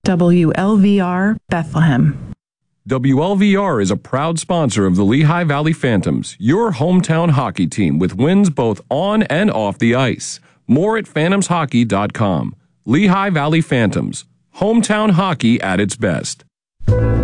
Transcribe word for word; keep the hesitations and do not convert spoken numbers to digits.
W L V R Bethlehem. W L V R is a proud sponsor of the Lehigh Valley Phantoms, your hometown hockey team with wins both on and off the ice. More at phantoms hockey dot com. Lehigh Valley Phantoms, hometown hockey at its best.